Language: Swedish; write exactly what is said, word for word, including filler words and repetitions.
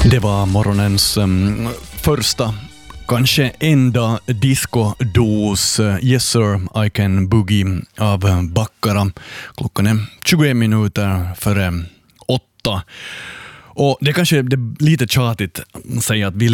Det var morgonens um, första, kanske enda discodos. Yes sir, I can boogie av Backara. Klockan är tjugoen minuter före åtta. Och det kanske är lite tjatigt att säga att vi